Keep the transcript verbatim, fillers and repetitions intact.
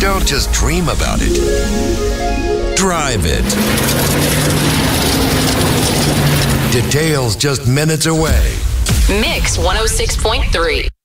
Don't just dream about it. Drive it. Details just minutes away. Mix one oh six point three.